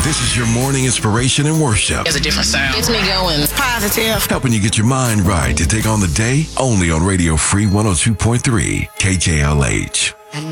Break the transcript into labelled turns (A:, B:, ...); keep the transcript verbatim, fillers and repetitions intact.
A: This is your morning inspiration and worship.
B: It's a different sound. Gets me going. It's positive.
A: Helping you get your mind right to take on the day only on Radio Free one oh two point three K J L H.